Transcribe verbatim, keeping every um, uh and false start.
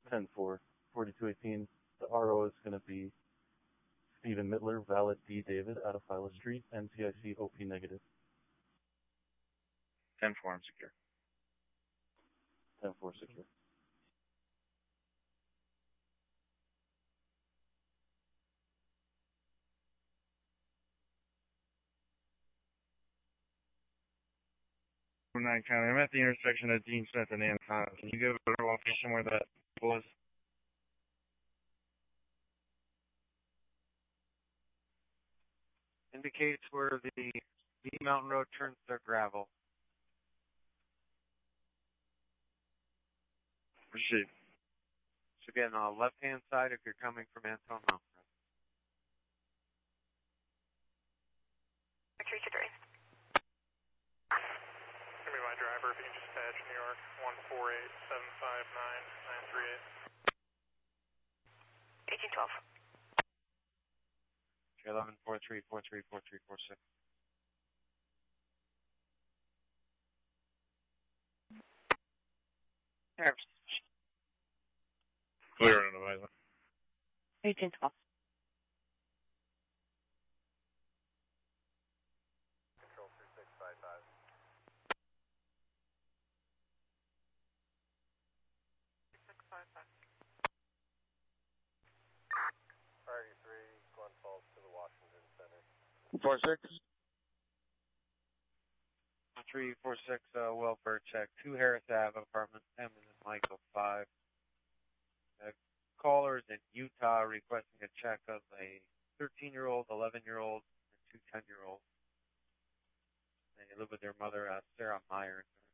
ten four, forty-two eighteen. The R O is going to be Stephen Mittler, valid D. David, out of Philo Street, N T I C O P negative. ten four, I'm secure. ten four, secure. nine County. I'm at the intersection of Dean Smith and Anton. Can you give a location where that was? Indicates where the D Mountain Road turns to gravel. Proceed. So again, on the left-hand side if you're coming from Anton Mountain Road. three two three. Give me my driver, if you can just patch New York, one four eight seven five nine nine three eight. eighteen twelve. eleven four three four three four three four six. Nerves. Clear on advisement. eighteen twelve. Control three six five five. six five five. Priority three, Glen Falls to the Washington Center. four six. three four six, uh, welfare check. two Harris Avenue, apartment M and Michael five. Uh, callers in Utah requesting a check of a thirteen-year-old, eleven-year-old, and two ten-year-olds. They live with their mother, uh, Sarah Meyer.